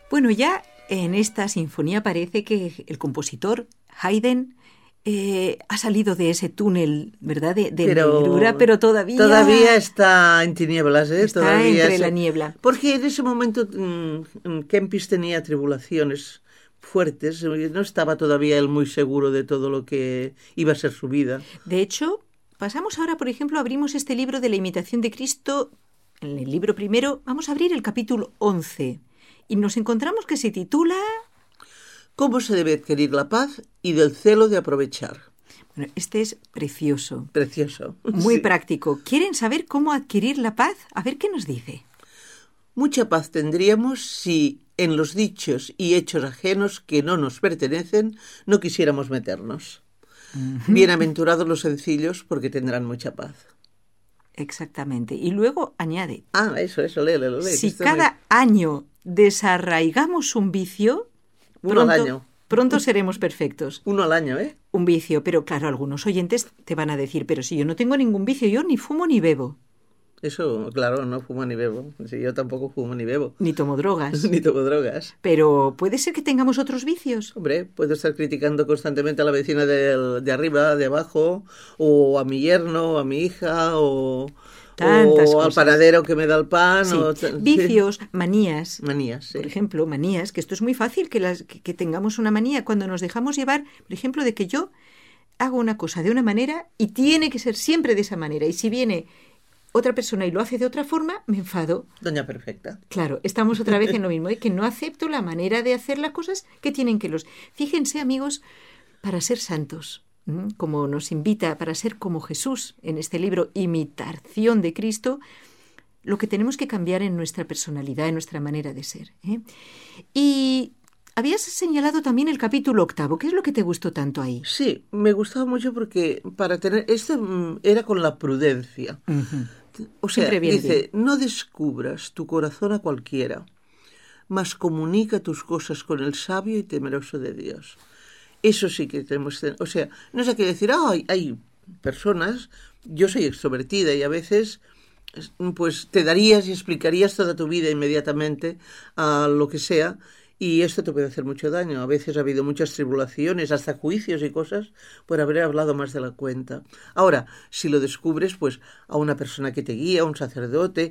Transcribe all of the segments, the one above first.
Bueno, ya en esta sinfonía parece que el compositor Haydn ha salido de ese túnel, ¿verdad? De negrura, pero todavía está en tinieblas, ¿eh? Está todavía entre la niebla. Porque en ese momento Kempis tenía tribulaciones fuertes, no estaba todavía él muy seguro de todo lo que iba a ser su vida. De hecho, pasamos ahora, por ejemplo, abrimos este libro de la imitación de Cristo. En el libro primero vamos a abrir el capítulo 11 y nos encontramos que se titula ¿Cómo se debe adquirir la paz y del celo de aprovechar? Bueno, este es precioso. Precioso. Muy sí. práctico. ¿Quieren saber cómo adquirir la paz? A ver qué nos dice. Mucha paz tendríamos si en los dichos y hechos ajenos que no nos pertenecen no quisiéramos meternos. Bienaventurados los sencillos porque tendrán mucha paz. Exactamente. Y luego añade. Eso, léelo. Si cada año desarraigamos un vicio, Uno al año. Pronto seremos perfectos. Uno al año, ¿eh? Un vicio, pero claro, algunos oyentes te van a decir, pero si yo no tengo ningún vicio, yo ni fumo ni bebo. Eso, claro, no fumo ni bebo. Sí, yo tampoco fumo ni bebo. Ni tomo drogas. Ni tomo drogas. Pero puede ser que tengamos otros vicios. Hombre, puedo estar criticando constantemente a la vecina de arriba, de abajo, o a mi yerno, o a mi hija, o al panadero que me da el pan. Sí. O Vicios, manías. Manías, sí. Por ejemplo, manías, que esto es muy fácil, que tengamos una manía cuando nos dejamos llevar, por ejemplo, de que yo hago una cosa de una manera y tiene que ser siempre de esa manera. Y si viene otra persona y lo hace de otra forma, me enfado. Doña Perfecta. Claro, estamos otra vez en lo mismo, que no acepto la manera de hacer las cosas que tienen que los... Fíjense, amigos, para ser santos, como nos invita, para ser como Jesús en este libro, Imitación de Cristo, lo que tenemos que cambiar en nuestra personalidad, en nuestra manera de ser. Y habías señalado también el capítulo 8. ¿Qué es lo que te gustó tanto ahí? Sí, me gustaba mucho porque para tener... era con la prudencia. Uh-huh. O sea, dice, no descubras tu corazón a cualquiera, mas comunica tus cosas con el sabio y temeroso de Dios. Eso sí que tenemos... O sea, no es que decir, hay personas, yo soy extrovertida y a veces pues te darías y explicarías toda tu vida inmediatamente a lo que sea, y esto te puede hacer mucho daño. A veces ha habido muchas tribulaciones, hasta juicios y cosas, por haber hablado más de la cuenta. Ahora, si lo descubres, pues a una persona que te guía, a un sacerdote,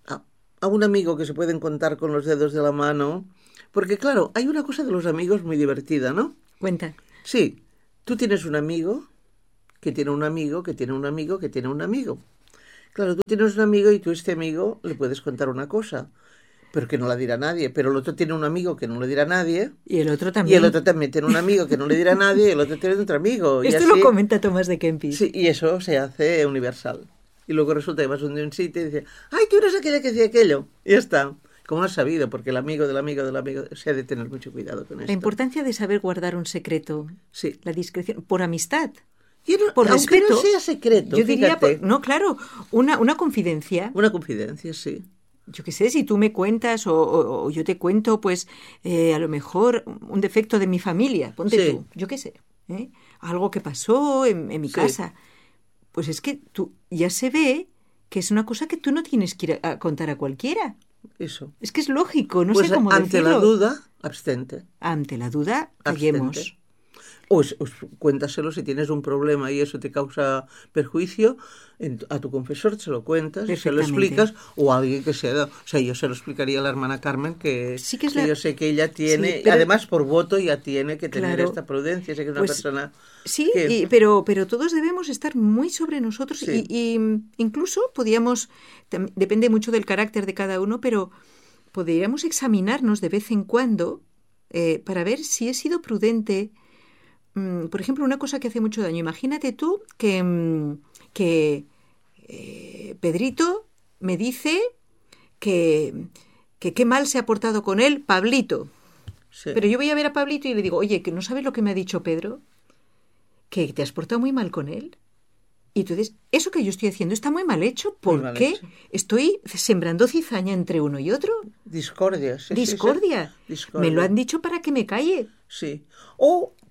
a un amigo que se pueden contar con los dedos de la mano. Porque claro, hay una cosa de los amigos muy divertida, ¿no? Cuenta. Sí, tú tienes un amigo que tiene un amigo que tiene un amigo que tiene un amigo. Claro, tú tienes un amigo y tú a este amigo le puedes contar una cosa, pero que no la dirá nadie. Pero el otro tiene un amigo que no le dirá a nadie. Y el otro también. Y el otro también tiene un amigo que no le dirá a nadie, y el otro tiene otro amigo. Esto y así, lo comenta Tomás de Kempis. Sí, y eso se hace universal. Y luego resulta que vas a un sitio y dices, ¡ay, tú eres aquella que decía aquello! Y ya está. Como has sabido, porque el amigo del amigo del amigo se ha de tener mucho cuidado con esto. La importancia de saber guardar un secreto. Sí. La discreción. Por amistad. Por respeto, aunque no sea secreto, yo diría, no, claro, una confidencia. Una confidencia, sí. Yo qué sé, si tú me cuentas o yo te cuento, pues a lo mejor un defecto de mi familia, ponte tú, yo qué sé, algo que pasó en mi casa, pues es que tú ya se ve que es una cosa que tú no tienes que ir a contar a cualquiera. Eso. Es que es lógico, no pues sé cómo decirlo. Ante la duda, abstente. Ante la duda, callemos. Abstente. O cuéntaselo si tienes un problema y eso te causa perjuicio, a tu confesor se lo cuentas, se lo explicas, o a alguien que sea... O sea, yo se lo explicaría a la hermana Carmen, que yo sé que ella tiene, además por voto ya tiene que tener esta prudencia, sé que es una persona... Sí, pero todos debemos estar muy sobre nosotros y incluso podíamos, depende mucho del carácter de cada uno, pero podríamos examinarnos de vez en cuando para ver si he sido prudente. Por ejemplo, una cosa que hace mucho daño. Imagínate tú que Pedrito me dice que qué mal se ha portado con él Pablito. Sí. Pero yo voy a ver a Pablito y le digo, oye, que no sabes lo que me ha dicho Pedro, que te has portado muy mal con él. Y entonces, eso que yo estoy haciendo está muy mal hecho porque estoy sembrando cizaña entre uno y otro. Discordia. Discordia. Me lo han dicho para que me calle. Sí. O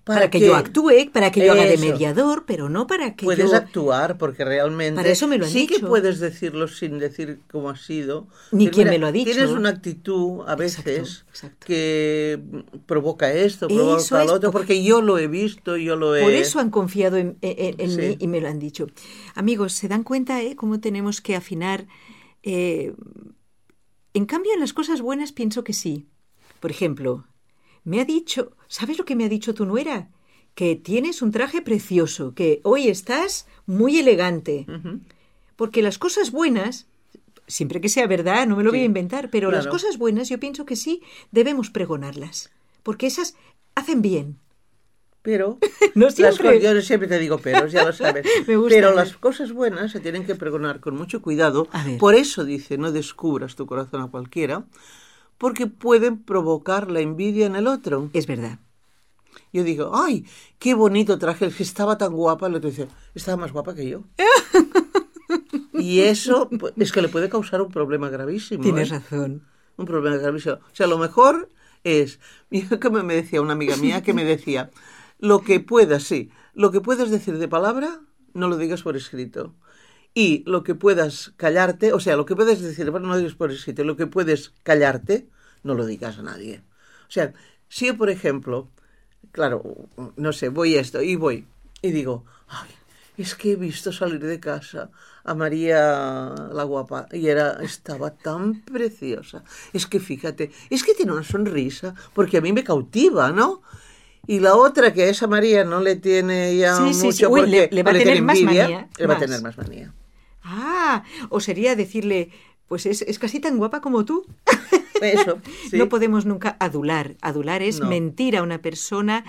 Para que yo actúe, para que yo haga de mediador, pero no para que puedes actuar, porque realmente para eso me lo han sí dicho. Que puedes decirlo sin decir cómo ha sido. Ni quién me lo ha dicho. Tienes una actitud a veces exacto. que provoca esto, provoca lo otro, porque yo lo he visto, yo lo he... Por eso han confiado en mí y me lo han dicho. Amigos, ¿se dan cuenta cómo tenemos que afinar? En cambio, en las cosas buenas pienso que sí. Por ejemplo, me ha dicho, ¿sabes lo que me ha dicho tu nuera? Que tienes un traje precioso, que hoy estás muy elegante. Uh-huh. Porque las cosas buenas, siempre que sea verdad, no me lo voy a inventar, pero las cosas buenas yo pienso que sí debemos pregonarlas, porque esas hacen bien. Pero, no siempre. Yo siempre te digo peros, ya lo sabes. Me gusta, pero las cosas buenas se tienen que pregonar con mucho cuidado. Por eso dice, no descubras tu corazón a cualquiera, porque pueden provocar la envidia en el otro. Es verdad. Yo digo, ¡ay, qué bonito traje! El que estaba tan guapa, el otro dice, estaba más guapa que yo. Y eso es que le puede causar un problema gravísimo. Tienes razón. Un problema gravísimo. O sea, lo mejor es, como me decía una amiga mía, que me decía, lo que puedas decir de palabra, no lo digas por escrito. Y lo que puedas callarte, o sea, lo que puedes decir, no lo digas por escrito, lo que puedes callarte, no lo digas a nadie. O sea, si yo, por ejemplo, claro, no sé, voy y digo, ay, es que he visto salir de casa a María la guapa y estaba tan preciosa. Es que fíjate, es que tiene una sonrisa, porque a mí me cautiva, ¿no? Y la otra, que a esa María no le tiene ya mucho, Uy, porque le va a tener más envidia, manía. Le va a tener más manía. Ah, o sería decirle, pues es casi tan guapa como tú. Eso, sí. No podemos nunca adular. Adular es mentir a una persona,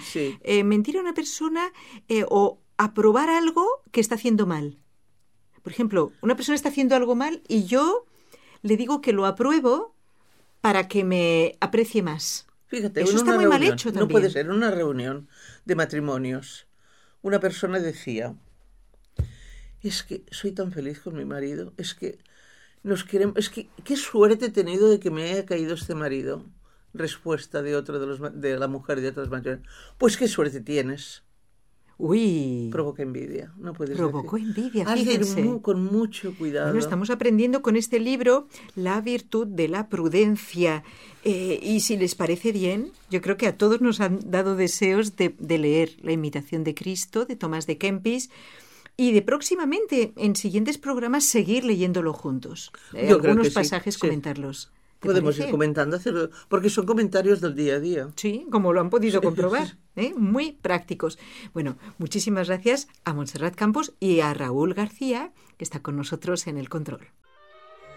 o aprobar algo que está haciendo mal. Por ejemplo, una persona está haciendo algo mal y yo le digo que lo apruebo para que me aprecie más. Fíjate, eso está muy mal hecho también. No puede ser. En una reunión de matrimonios, una persona decía, es que soy tan feliz con mi marido, es que nos queremos, es que qué suerte he tenido de que me haya caído este marido. Respuesta de otro de la mujer de otras mayores, pues qué suerte tienes. Uy. Provoca envidia, no puedes Provocó decir. envidia, fíjense. Has de ir con mucho cuidado. Bueno, estamos aprendiendo con este libro la virtud de la prudencia. Y si les parece bien, yo creo que a todos nos han dado deseos de leer La imitación de Cristo, de Tomás de Kempis, y de próximamente, en siguientes programas, seguir leyéndolo juntos. Algunos pasajes, comentarlos. Podemos ir comentando, porque son comentarios del día a día. Sí, como lo han podido comprobar, muy prácticos. Bueno, muchísimas gracias a Montserrat Campos y a Raúl García, que está con nosotros en el control.